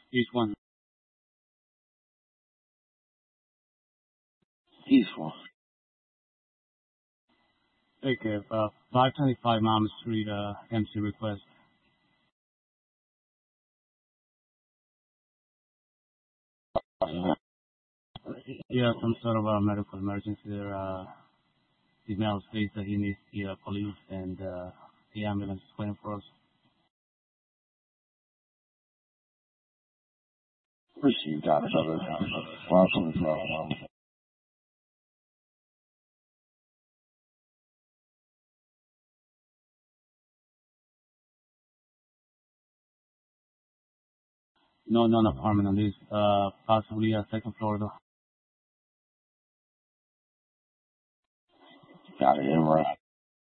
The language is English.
Each one. Each one. Okay, 525 Mom Street, MC request. Yeah, some sort of a medical emergency there. The email states that he needs the police and the ambulance is waiting for us. Received, officer. Welcome to No, apartment on this. Possibly a second floor though. Got it, right.